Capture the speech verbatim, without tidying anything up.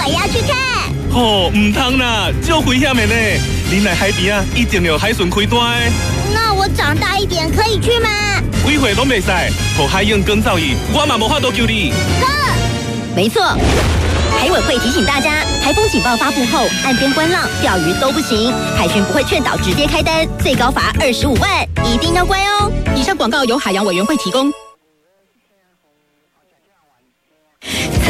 要去看。 哦，唔通啦，足危险的呢！恁来海边啊，一定要海巡开单的。 那我长大一点可以去吗？ 几岁拢袂使，和海燕更造诣，我嘛无法度救你。 没错，海委会提醒大家，台风警报发布后，岸边观浪、钓鱼都不行。海巡不会劝导直接开单，最高罚二十五万，一定要乖哦。 以上广告由海洋委员会提供。